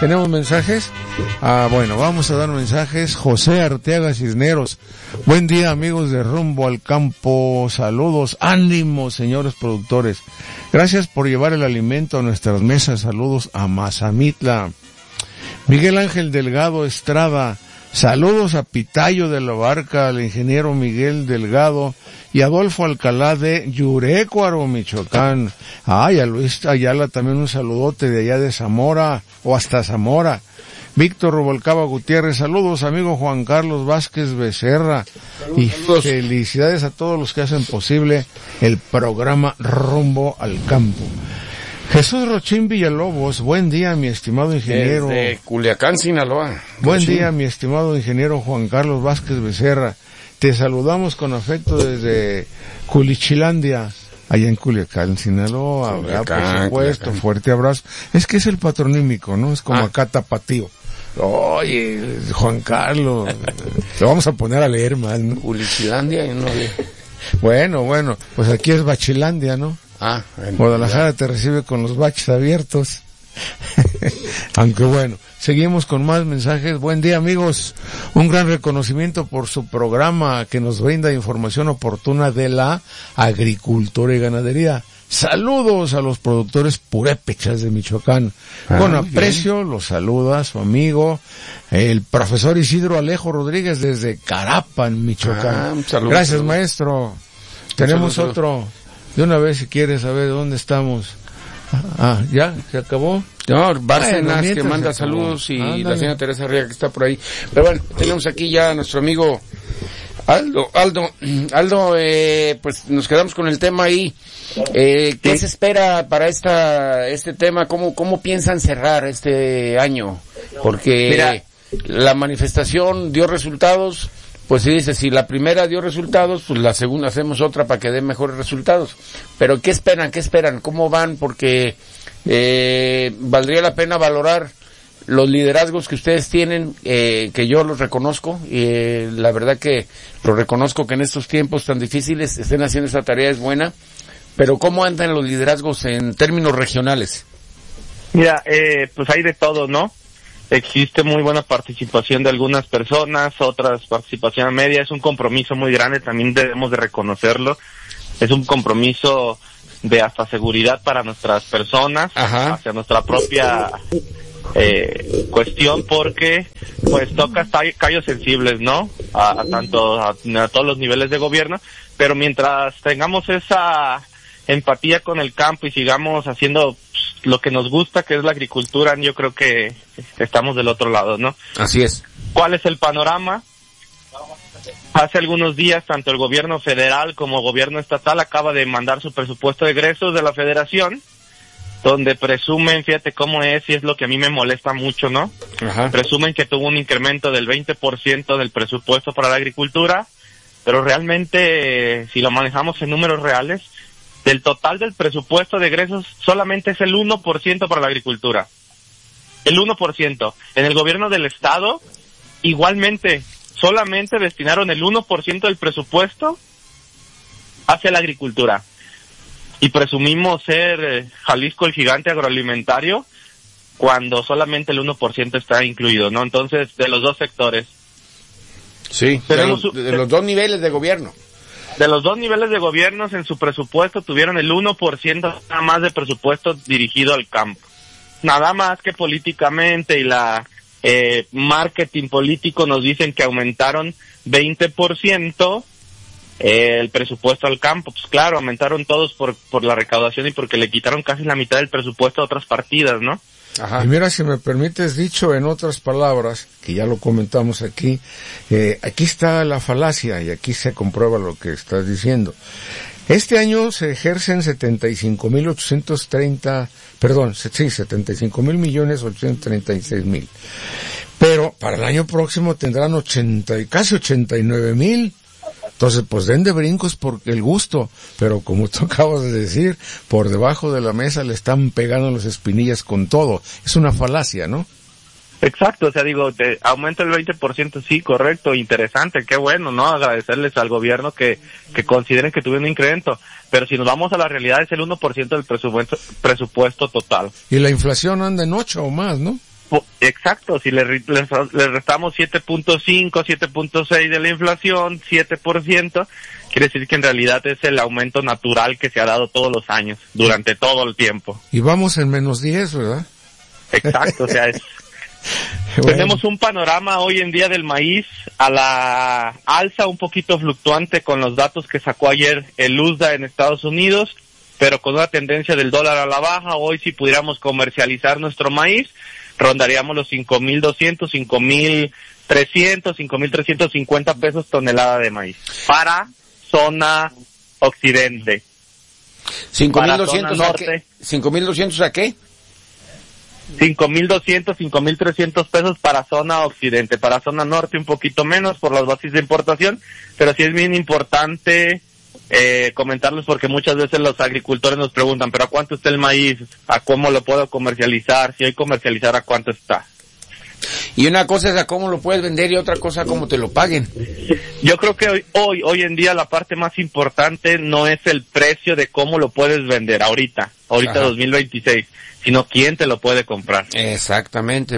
¿Tenemos mensajes? Bueno, vamos a dar mensajes. José Arteaga Cisneros. Buen día, amigos de Rumbo al Campo. Saludos. Ánimo, señores productores. Gracias por llevar el alimento a nuestras mesas. Saludos a Mazamitla. Miguel Ángel Delgado Estrada. Saludos a Pitayo de la Barca, al ingeniero Miguel Delgado y Adolfo Alcalá de Yurecuaro, Michoacán. Ay, a Luis Ayala también un saludote de allá de Zamora, o hasta Zamora. Víctor Rubalcaba Gutiérrez, saludos amigo Juan Carlos Vázquez Becerra. Y felicidades a todos los que hacen posible el programa Rumbo al Campo. Jesús Rochín Villalobos, buen día mi estimado ingeniero. Desde Culiacán, Sinaloa. Buen día mi estimado ingeniero Juan Carlos Vázquez Becerra. Te saludamos con afecto desde Culichilandia, allá en Culiacán, Sinaloa. Culiacán, por supuesto, Culiacán. Fuerte abrazo. Es que es el patronímico, ¿no? Es como acá Tapatío. Oye, Juan Carlos, te vamos a poner a leer más, ¿no? Culichilandia, no. Bueno, pues aquí es Bachilandia, ¿no? Bueno, Guadalajara te recibe con los baches abiertos. Aunque bueno, seguimos con más mensajes. Buen día, amigos. Un gran reconocimiento por su programa que nos brinda información oportuna de la agricultura y ganadería. Saludos a los productores purépechas de Michoacán. Con aprecio bien. Los saluda su amigo, el profesor Isidro Alejo Rodríguez desde Carapan, Michoacán. Gracias, maestro. Tenemos otro. De una vez, si quieres saber dónde estamos. ¿Ya? ¿Se acabó? No, Bárcenas que manda saludos y la señora Teresa Arriaga que está por ahí. Pero bueno, tenemos aquí ya a nuestro amigo Aldo, pues nos quedamos con el tema ahí. ¿Qué se espera para este tema? ¿Cómo piensan cerrar este año? Porque la manifestación dio resultados. Pues sí, dice, si la primera dio resultados, pues la segunda hacemos otra para que dé mejores resultados. Pero ¿qué esperan? ¿Cómo van? Porque valdría la pena valorar los liderazgos que ustedes tienen, que yo los reconozco, y la verdad que lo reconozco que en estos tiempos tan difíciles estén haciendo esta tarea es buena, pero ¿cómo andan los liderazgos en términos regionales? Mira, pues hay de todo, ¿no? Existe muy buena participación de algunas personas, otras participación a media. Es un compromiso muy grande, también debemos de reconocerlo. Es un compromiso de hasta seguridad para nuestras personas, hacia nuestra propia cuestión, porque pues toca callos sensibles, ¿no? A todos los niveles de gobierno, pero mientras tengamos esa empatía con el campo y sigamos haciendo lo que nos gusta, que es la agricultura, yo creo que estamos del otro lado, ¿no? Así es. ¿Cuál es el panorama? Hace algunos días, tanto el gobierno federal como el gobierno estatal acaba de mandar su presupuesto de egresos de la federación, donde presumen, fíjate cómo es, y es lo que a mí me molesta mucho, ¿no? Presumen que tuvo un incremento del 20% del presupuesto para la agricultura, pero realmente, si lo manejamos en números reales, del total del presupuesto de egresos, solamente es el 1% para la agricultura. El 1%. En el gobierno del estado, igualmente, solamente destinaron el 1% del presupuesto hacia la agricultura. Y presumimos ser Jalisco el gigante agroalimentario, cuando solamente el 1% está incluido, ¿no? Entonces, de los dos sectores. Sí, de los dos niveles de gobierno. De los dos niveles de gobiernos en su presupuesto tuvieron el 1% nada más de presupuesto dirigido al campo. Nada más que políticamente y la marketing político nos dicen que aumentaron 20% el presupuesto al campo. Pues claro, aumentaron todos por la recaudación y porque le quitaron casi la mitad del presupuesto a otras partidas, ¿no? Y mira, si me permites, dicho en otras palabras, que ya lo comentamos aquí, aquí está la falacia y aquí se comprueba lo que estás diciendo. Este año se ejercen 75,836,000. Pero para el año próximo tendrán casi 89,000. Entonces, pues den de brincos porque el gusto, pero como tú acabas de decir, por debajo de la mesa le están pegando las espinillas con todo. Es una falacia, ¿no? Exacto, o sea, digo, aumenta el 20%, sí, correcto, interesante, qué bueno, ¿no? Agradecerles al gobierno que consideren que tuvieron un incremento, pero si nos vamos a la realidad es el 1% del presupuesto total. Y la inflación anda en 8 o más, ¿no? Exacto, si le restamos 7.5, 7.6 de la inflación, 7%, quiere decir que en realidad es el aumento natural que se ha dado todos los años, durante todo el tiempo. Y vamos en -10, ¿verdad? Exacto, o sea, es... Bueno. Tenemos un panorama hoy en día del maíz a la alza, un poquito fluctuante con los datos que sacó ayer el USDA en Estados Unidos, pero con una tendencia del dólar a la baja. Hoy, si pudiéramos comercializar nuestro maíz, rondaríamos los 5,200, 5,300, 5,350 pesos tonelada de maíz para zona occidente. 5,200 a qué? 5,200 a qué? 5,200, 5,300 pesos para zona occidente. Para zona norte un poquito menos por las bases de importación, pero sí es bien importante comentarles, porque muchas veces los agricultores nos preguntan, pero ¿a cuánto está el maíz? ¿A cómo lo puedo comercializar? Si hoy comercializar, ¿a cuánto está? Y una cosa es a cómo lo puedes vender y otra cosa a cómo te lo paguen. Yo creo que hoy en día la parte más importante no es el precio de cómo lo puedes vender ahorita Ajá. 2026, sino quién te lo puede comprar. Exactamente,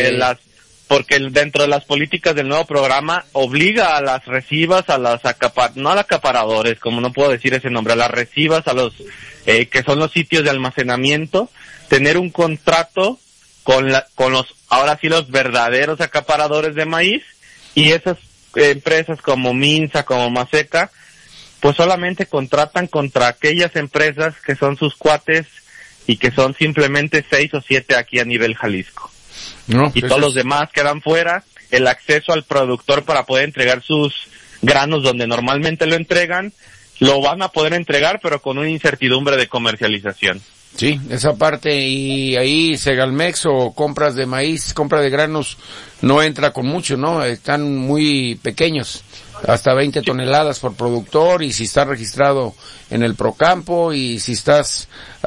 porque dentro de las políticas del nuevo programa obliga a las recibas, a las no a los acaparadores, como no puedo decir ese nombre, a las recibas, a los que son los sitios de almacenamiento, tener un contrato con los, ahora sí, los verdaderos acaparadores de maíz, y esas empresas como Minsa, como Maseca, pues solamente contratan contra aquellas empresas que son sus cuates y que son simplemente 6 o 7 aquí a nivel Jalisco. No, y todos los demás quedan fuera. El acceso al productor para poder entregar sus granos donde normalmente lo entregan, lo van a poder entregar, pero con una incertidumbre de comercialización. Sí, esa parte, y ahí Segalmex o compras de maíz, compra de granos, no entra con mucho, ¿no? Están muy pequeños, hasta 20 toneladas por productor, y si estás registrado en el Procampo, y si estás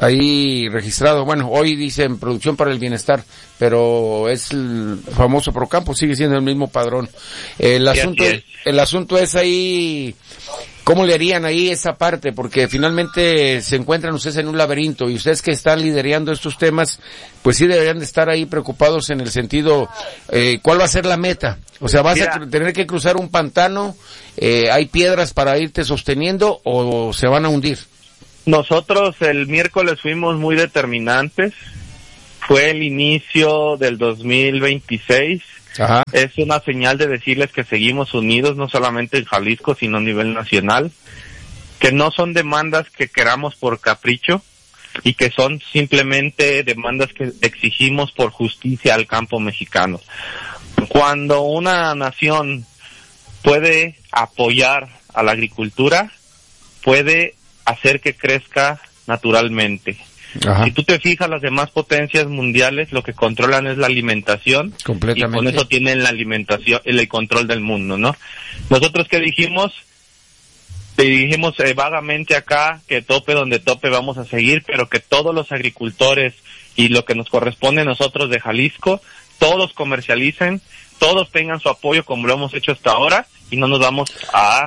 ahí registrado, bueno, hoy dicen Producción para el Bienestar, pero es el famoso Procampo, sigue siendo el mismo padrón. El asunto es ahí, ¿cómo le harían ahí esa parte? Porque finalmente se encuentran ustedes en un laberinto, y ustedes que están liderando estos temas, pues sí deberían de estar ahí preocupados en el sentido, ¿cuál va a ser la meta? O sea, ¿vas a tener que cruzar un pantano? ¿Hay piedras para irte sosteniendo o se van a hundir? Nosotros el miércoles fuimos muy determinantes. Fue el inicio del 2026. Ajá. Es una señal de decirles que seguimos unidos, no solamente en Jalisco, sino a nivel nacional, que no son demandas que queramos por capricho, y que son simplemente demandas que exigimos por justicia al campo mexicano. Cuando una nación puede apoyar a la agricultura, puede hacer que crezca naturalmente. Ajá. Si tú te fijas, las demás potencias mundiales lo que controlan es la alimentación, completamente, y con eso tienen la alimentación, el control del mundo, ¿no? Nosotros, ¿qué dijimos? Dijimos vagamente acá que tope donde tope vamos a seguir, pero que todos los agricultores, y lo que nos corresponde a nosotros de Jalisco, todos comercialicen, todos tengan su apoyo como lo hemos hecho hasta ahora, y no nos vamos a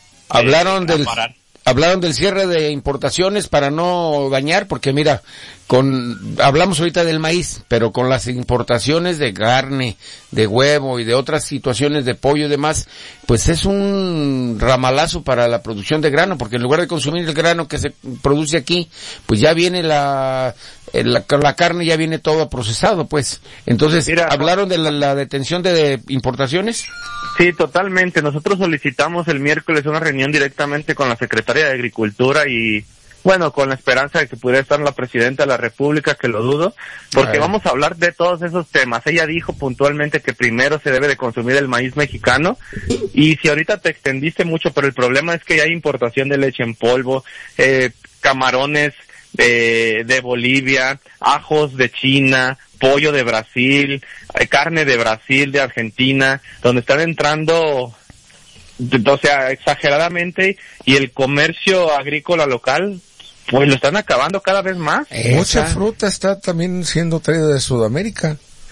parar. Hablaron del cierre de importaciones para no dañar, porque mira, hablamos ahorita del maíz, pero con las importaciones de carne, de huevo y de otras situaciones de pollo y demás, pues es un ramalazo para la producción de grano, porque en lugar de consumir el grano que se produce aquí, pues ya viene la carne, ya viene todo procesado, pues. Entonces, mira, ¿hablaron de la detención de importaciones? Sí, totalmente. Nosotros solicitamos el miércoles una reunión directamente con la Secretaría de Agricultura, y bueno, con la esperanza de que pudiera estar la Presidenta de la República, que lo dudo, porque vamos a hablar de todos esos temas. Ella dijo puntualmente que primero se debe de consumir el maíz mexicano, y si ahorita te extendiste mucho, pero el problema es que hay importación de leche en polvo, camarones de Bolivia, ajos de China, pollo de Brasil, carne de Brasil, de Argentina, donde están entrando, o sea, exageradamente, y el comercio agrícola local, pues lo están acabando cada vez más. Mucha fruta está también siendo traída de Sudamérica.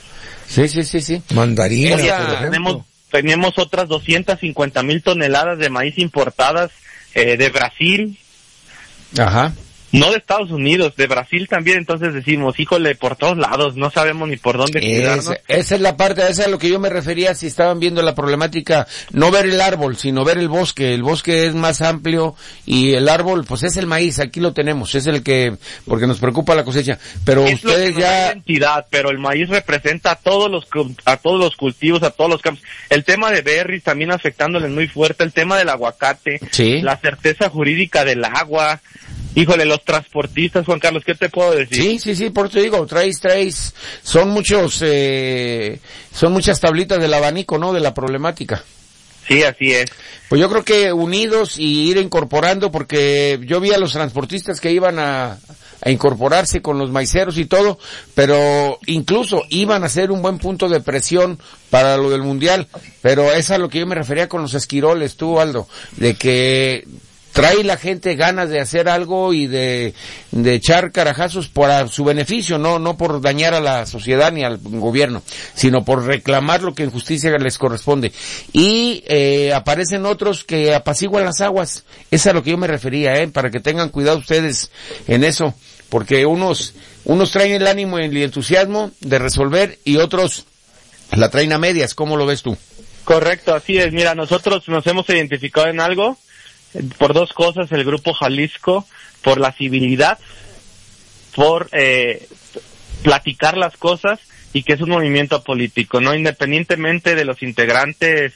Sí. Mandarina, por ejemplo. Tenemos otras 250,000 toneladas de maíz importadas de Brasil. Ajá. no de Estados Unidos, de Brasil también. Entonces decimos, híjole, por todos lados, no sabemos ni por dónde cuidarnos. Esa es la parte, esa es a lo que yo me refería, si estaban viendo la problemática, no ver el árbol, sino ver el bosque es más amplio, y el árbol, pues es el maíz, aquí lo tenemos, es el que, porque nos preocupa la cosecha, pero es ustedes lo que ya... identidad, pero el maíz representa a todos los cultivos, a todos los campos. El tema de berries también afectándole muy fuerte, el tema del aguacate, sí, la certeza jurídica del agua. Híjole, los transportistas, Juan Carlos, ¿qué te puedo decir? Sí, por eso digo, traes, son muchas tablitas del abanico, ¿no?, de la problemática. Sí, así es. Pues yo creo que unidos y ir incorporando, porque yo vi a los transportistas que iban a incorporarse con los maiceros y todo, pero incluso iban a ser un buen punto de presión para lo del mundial, pero es a lo que yo me refería con los esquiroles, tú, Aldo, de que trae la gente ganas de hacer algo y de echar carajazos para su beneficio, no por dañar a la sociedad ni al gobierno, sino por reclamar lo que en justicia les corresponde. Y aparecen otros que apaciguan las aguas. Es a lo que yo me refería, para que tengan cuidado ustedes en eso, porque unos traen el ánimo y el entusiasmo de resolver y otros la traen a medias. ¿Cómo lo ves tú? Correcto, así es. Mira, nosotros nos hemos identificado en algo, por dos cosas: el Grupo Jalisco, por la civilidad, por platicar las cosas, y que es un movimiento político, ¿no? Independientemente de los integrantes,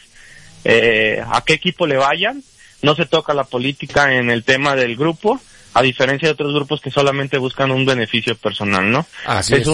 a qué equipo le vayan, no se toca la política en el tema del grupo, a diferencia de otros grupos que solamente buscan un beneficio personal, ¿no? Así es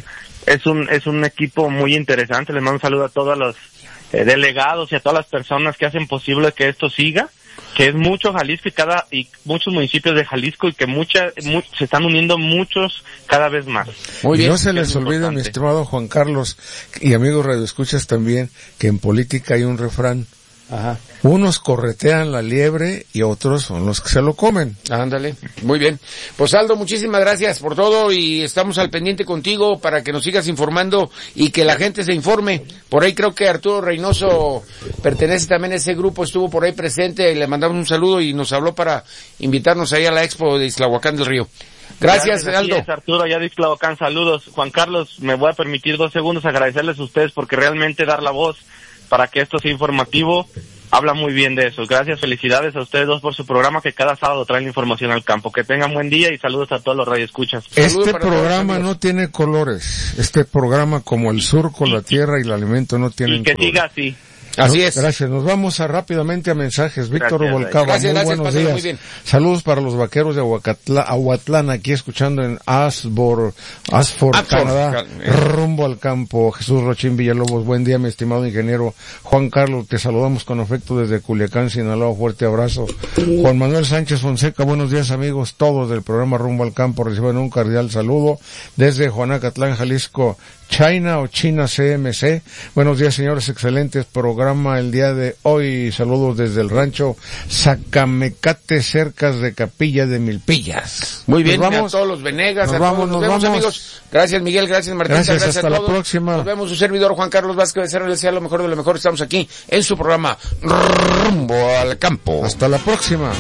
un equipo muy interesante. Les mando un saludo a todos los delegados y a todas las personas que hacen posible que esto siga, que es mucho Jalisco y muchos municipios de Jalisco, y que se están uniendo muchos cada vez más. Muy bien. No se les olvide, mi estimado Juan Carlos, y amigos radioescuchas también, que en política hay un refrán. Ajá. Unos corretean la liebre y otros son los que se lo comen. Ándale, muy bien. Pues Aldo, muchísimas gracias por todo, y estamos al pendiente contigo para que nos sigas informando y que la gente se informe. Por ahí creo que Arturo Reynoso pertenece también a ese grupo, estuvo por ahí presente, le mandamos un saludo y nos habló para invitarnos ahí a la Expo de Ixtlahuacán del Río. Gracias, Aldo. Gracias, Arturo, allá de Ixtlahuacán, saludos. Juan Carlos, me voy a permitir 2 segundos agradecerles a ustedes, porque realmente dar la voz para que esto sea informativo habla muy bien de eso. Gracias, felicidades a ustedes dos por su programa, que cada sábado traen información al campo. Que tengan buen día y saludos a todos los radioescuchas. Este programa no tiene colores. Este programa, como el surco, la tierra y el alimento, no tienen colores. Y que siga así. Así es. Gracias. Nos vamos rápidamente a mensajes. Víctor Rubalcaba, muy buenos días. Muy bien. Saludos para los vaqueros de Aguatlán, aquí escuchando en Ashford, Canadá, rumbo al campo. Jesús Rochín Villalobos, buen día, mi estimado ingeniero Juan Carlos, te saludamos con afecto desde Culiacán, Sinaloa, fuerte abrazo. Juan Manuel Sánchez Fonseca, buenos días, amigos todos del programa Rumbo al Campo, reciban un cordial saludo desde Juanacatlán, Jalisco. China o China CMC. Buenos días, señores, excelentes programa el día de hoy. Saludos desde el rancho Zacamecate, cerca de Capilla de Milpillas. Muy bien, vamos a todos los Venegas, nos vemos, amigos. Gracias, Miguel, gracias, Martín. Gracias hasta a todos. La próxima. Nos vemos, su servidor Juan Carlos Vázquez Becerra, les desea lo mejor de lo mejor. Estamos aquí en su programa Rumbo al Campo. Hasta la próxima.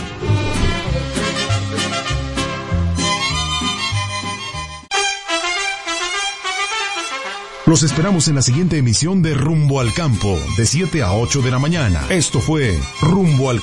Los esperamos en la siguiente emisión de Rumbo al Campo, de 7 a 8 de la mañana. Esto fue Rumbo al